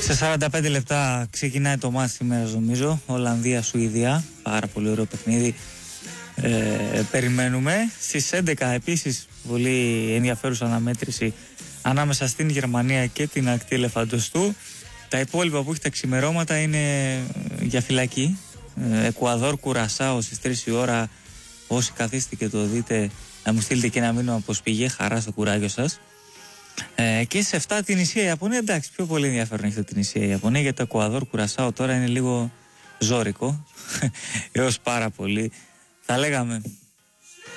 Σε 45 λεπτά ξεκινάει το μάτς σήμερα, νομίζω. Ολλανδία-Σουηδία. Πάρα πολύ ωραίο παιχνίδι. Περιμένουμε. Στις 11 επίσης πολύ ενδιαφέρουσα αναμέτρηση ανάμεσα στην Γερμανία και την ακτή Ελεφαντοστού. Τα υπόλοιπα που έχει τα ξημερώματα είναι για φυλακή. Εκουαδόρ, Κουρασάο στις 3 η ώρα. Όσοι καθίστε και το δείτε, να μου στείλετε και ένα μήνυμα πως πήγε. Χαρά στο κουράγιο σας. Και σε 7 την Ισία Ιαπωνία. Εντάξει, πιο πολύ ενδιαφέρον έχει την Ισία Ιαπωνία, γιατί το Εκουαδόρ, Κουρασάο τώρα είναι λίγο ζώρικο έως πάρα πολύ, θα λέγαμε.